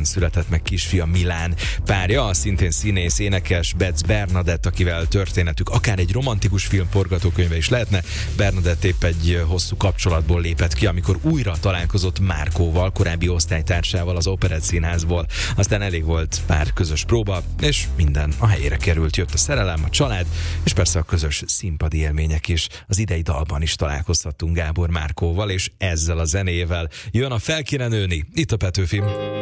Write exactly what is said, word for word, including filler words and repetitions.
Gáboron született meg kisfia Milán. Párja, a szintén színész, énekes Betz Bernadett, akivel történetük akár egy romantikus film forgatókönyve is lehetne. Bernadett épp egy hosszú kapcsolatból lépett ki, amikor újra találkozott Márkóval, korábbi osztálytársával az Operett Színházból. Aztán elég volt pár közös próba, és minden a helyére került. Jött a szerelem, a család, és persze a közös színpadi élmények is. Az idei dalban is találkozhattunk Gábor Márkóval, és ezzel a zenével jön a Fel kéne nőni, itt a Petőfi.